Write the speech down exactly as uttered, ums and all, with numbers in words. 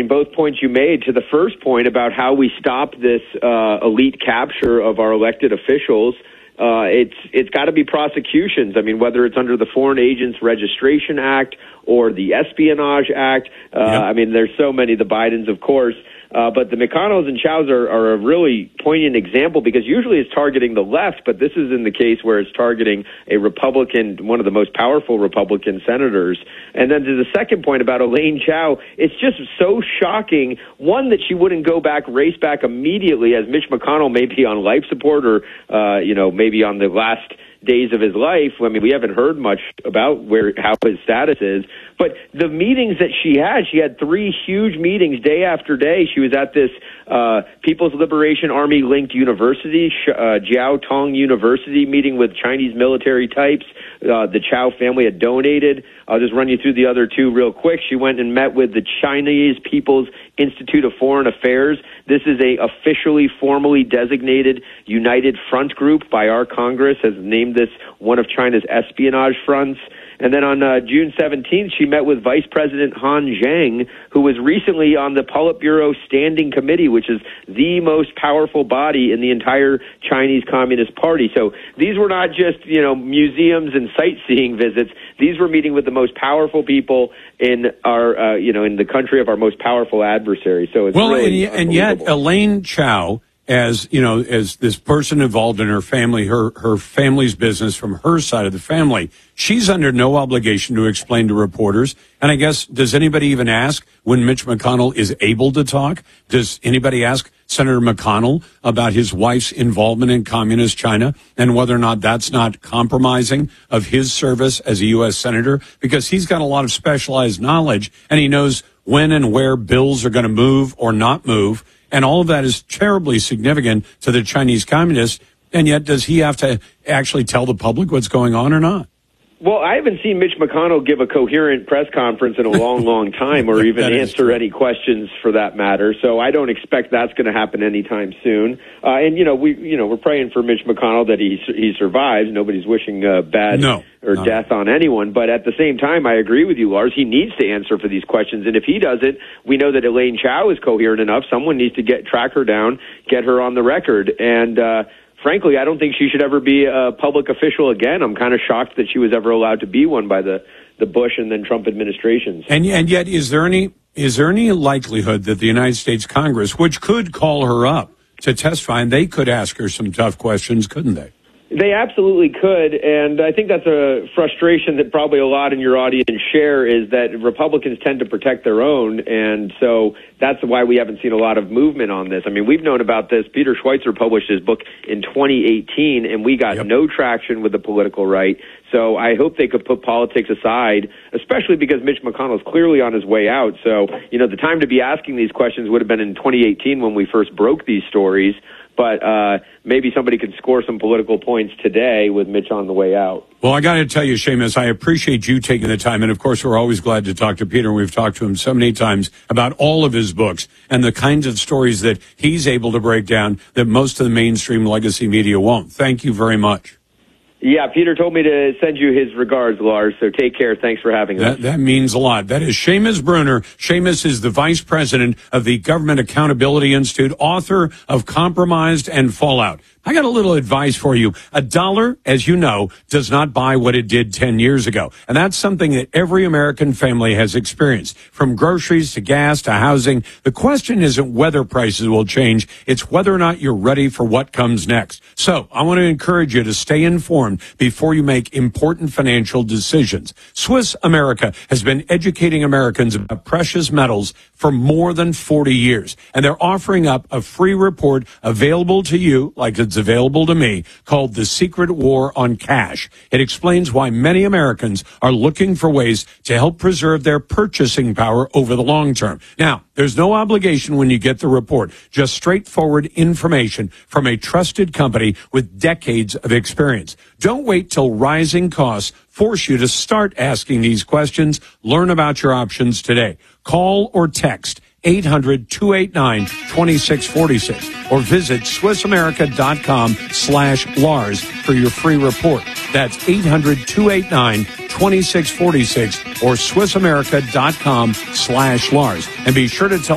both points you made. To the first point about how we stop this uh, elite capture of our elected officials, uh, it's it's got to be prosecutions. I mean, whether it's under the Foreign Agents Registration Act or the Espionage Act. Uh, yep. I mean, there's so many, the Bidens, of course. Uh, but the McConnells and Chows are, are a really poignant example because usually it's targeting the left, but this is in the case where it's targeting a Republican, one of the most powerful Republican senators. And then to the second point about Elaine Chao, it's just so shocking, one, that she wouldn't go back, race back immediately as Mitch McConnell may be on life support or, uh, you know, maybe on the last days of his life. I mean, we haven't heard much about where how his status is. But the meetings that she had, she had three huge meetings day after day. She was at this uh, People's Liberation Army linked university, uh, Jiao Tong University, meeting with Chinese military types. Uh, the Chao family had donated. I'll just run you through the other two real quick. She went and met with the Chinese People's Institute of Foreign Affairs. This is a officially, formally designated United Front group by our Congress, has named this one of China's espionage fronts. And then on uh, June seventeenth, she met with Vice President Han Zheng, who was recently on the Politburo Standing Committee, which is the most powerful body in the entire Chinese Communist Party. So these were not just, you know, museums and sightseeing visits. These were meeting with the most powerful people in our, uh, you know, in the country of our most powerful adversary. So it's well, really and, and yet Elaine Chao, as you know, as this person involved in her family, her her family's business from her side of the family, she's under no obligation to explain to reporters. And I guess, does anybody even ask when Mitch McConnell is able to talk? Does anybody ask Senator McConnell about his wife's involvement in communist China and whether or not that's not compromising of his service as a U S senator? Because he's got a lot of specialized knowledge and he knows when and where bills are going to move or not move. And all of that is terribly significant to the Chinese communists. And yet, does he have to actually tell the public what's going on or not? Well, I haven't seen Mitch McConnell give a coherent press conference in a long, long time, or even answer any questions for that matter. So I don't expect that's going to happen anytime soon. Uh, and you know, we, you know, we're praying for Mitch McConnell that he he survives. Nobody's wishing uh, bad no, or no. death on anyone. But at the same time, I agree with you, Lars. He needs to answer for these questions, and if he doesn't, we know that Elaine Chao is coherent enough. Someone needs to get track her down, get her on the record, and. uh Frankly, I don't think she should ever be a public official again. I'm kind of shocked that she was ever allowed to be one by the, the Bush and then Trump administrations. And, and yet, is there any is there any likelihood that the United States Congress, which could call her up to testify, and they could ask her some tough questions, couldn't they? They absolutely could, and I think that's a frustration that probably a lot in your audience share, is that Republicans tend to protect their own, and so that's why we haven't seen a lot of movement on this. I mean, we've known about this. Peter Schweitzer published his book in twenty eighteen, and we got yep. no traction with the political right. So I hope they could put politics aside, especially because Mitch McConnell is clearly on his way out. So, you know, the time to be asking these questions would have been in twenty eighteen when we first broke these stories. But uh, maybe somebody could score some political points today with Mitch on the way out. Well, I got to tell you, Seamus, I appreciate you taking the time. And, of course, we're always glad to talk to Peter. We've talked to him so many times about all of his books and the kinds of stories that he's able to break down that most of the mainstream legacy media won't. Thank you very much. Yeah, Peter told me to send you his regards, Lars, so take care. Thanks for having us. That, that means a lot. That is Seamus Bruner. Seamus is the vice president of the Government Accountability Institute, author of Compromised and Fallout. I got a little advice for you. A dollar, as you know, does not buy what it did ten years ago. And that's something that every American family has experienced. From groceries to gas to housing, the question isn't whether prices will change. It's whether or not you're ready for what comes next. So I want to encourage you to stay informed before you make important financial decisions. Swiss America has been educating Americans about precious metals for more than forty years. And they're offering up a free report available to you, like it's available to me, called The Secret War on Cash. It explains why many Americans are looking for ways to help preserve their purchasing power over the long term. Now, there's no obligation when you get the report, just straightforward information from a trusted company with decades of experience. Don't wait till rising costs force you to start asking these questions. Learn about your options today. Call or text eight hundred, two eight nine, two six four six or visit SwissAmerica.com slash Lars for your free report. That's eight hundred, two eight nine, two six four six or SwissAmerica.com slash Lars. And be sure to tell